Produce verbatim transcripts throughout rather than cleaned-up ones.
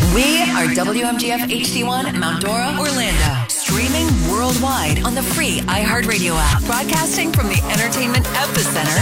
We are W M G F H D one, Mount Dora, Orlando. Streaming worldwide on the free iHeartRadio app. Broadcasting from the entertainment epicenter.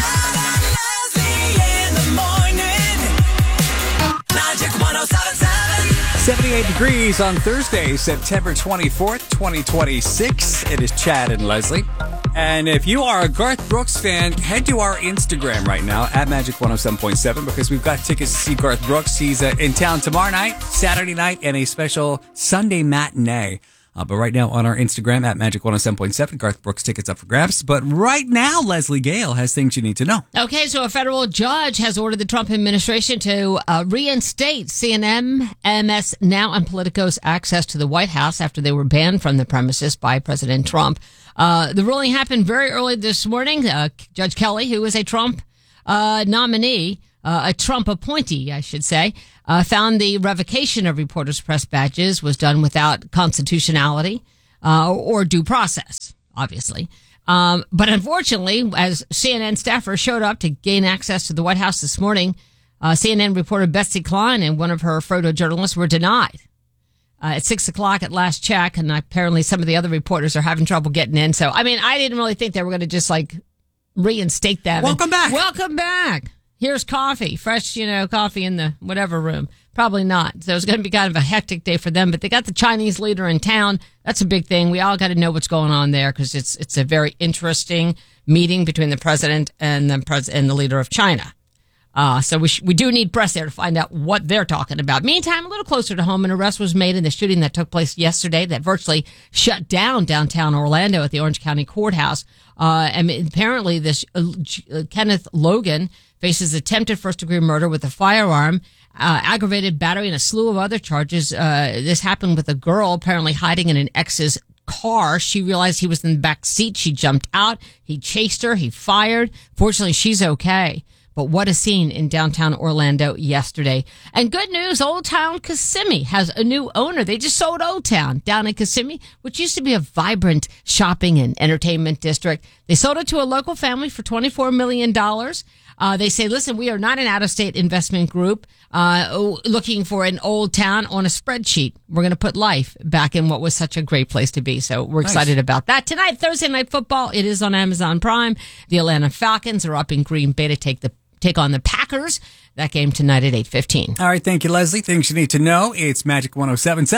seventy-eight degrees on Thursday, September twenty-fourth, twenty twenty-six. It is Chad and Leslie. And if you are a Garth Brooks fan, head to our Instagram right now, at Magic one oh seven point seven, because we've got tickets to see Garth Brooks. He's uh, in town tomorrow night, Saturday night, and a special Sunday matinee. Uh, but right now on our Instagram, at Magic one oh seven point seven, Garth Brooks tickets up for grabs. But right now, Leslie Gale has things you need to know. Okay, so a federal judge has ordered the Trump administration to uh, reinstate C N N, M S Now, and Politico's access to the White House after they were banned from the premises by President Trump. Uh, the ruling happened very early this morning. Uh, Judge Kelly, who is a Trump uh, nominee, uh, a Trump appointee, I should say, uh, found the revocation of reporters' press badges was done without constitutionality uh, or due process, obviously. Um, but unfortunately, as C N N staffers showed up to gain access to the White House this morning, uh, C N N reporter Betsy Klein and one of her photojournalists were denied. Uh, at six o'clock at last check, and apparently some of the other reporters are having trouble getting in. So, I mean, I didn't really think they were going to just, like, reinstate them. Welcome back. Welcome back. Here's coffee, fresh, you know, coffee in the whatever room. Probably not. So it's going to be kind of a hectic day for them. But they got the Chinese leader in town. That's a big thing. We all got to know what's going on there because it's it's a very interesting meeting between the president and the pres- and the leader of China. Uh, so we sh- we do need press there to find out what they're talking about. Meantime, a little closer to home, an arrest was made in the shooting that took place yesterday that virtually shut down downtown Orlando at the Orange County Courthouse. Uh, and apparently this uh, uh, Kenneth Logan faces attempted first-degree murder with a firearm, uh, aggravated battery, and a slew of other charges. Uh, this happened with a girl apparently hiding in an ex's car. She realized he was in the back seat. She jumped out. He chased her. He fired. Fortunately, she's okay. But what a scene in downtown Orlando yesterday. And good news, Old Town Kissimmee has a new owner. They just sold Old Town down in Kissimmee, which used to be a vibrant shopping and entertainment district. They sold it to a local family for twenty-four million dollars. Uh, they say, listen, we are not an out-of-state investment group uh, looking for an old town on a spreadsheet. We're going to put life back in what was such a great place to be. So we're excited nice. about that. Tonight, Thursday Night Football, it is on Amazon Prime. The Atlanta Falcons are up in Green Bay to take the take on the Packers. That game tonight at eight fifteen. All right, thank you, Leslie. Things you need to know. It's Magic one oh seven point seven.